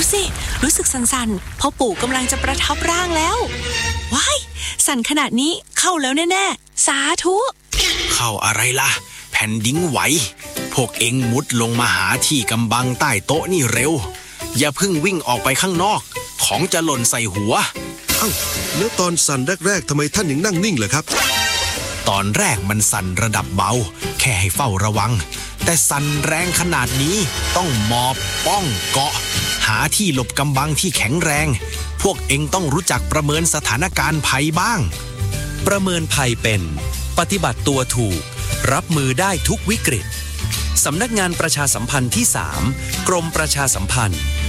สิรู้สึกสั่นๆพ่อปู่กำลังจะประทับร่างแล้วว้ายสั่นขนาดนี้เข้าแล้วแน่ๆสาธุเข้าอะไรล่ะแผ่นดินไหวพวกเอ็งมุดลงมาหาที่กำบังใต้โต๊ะนี่เร็วอย่าเพิ่งวิ่งออกไปข้างนอกของจะหล่นใส่หัวแล้วตอนสั่นแรกๆทำไมท่านยังนั่งนิ่งเหรอครับตอนแรกมันสั่นระดับเบาแค่ให้เฝ้าระวังแต่สั่นแรงขนาดนี้ต้องหมอบป้องเกาะหาที่หลบกำบังที่แข็งแรงพวกเอ็งต้องรู้จักประเมินสถานการณ์ภัยบ้างประเมินภัยเป็นปฏิบัติตัวถูกรับมือได้ทุกวิกฤตสำนักงานประชาสัมพันธ์ที่ 3 กรมประชาสัมพันธ์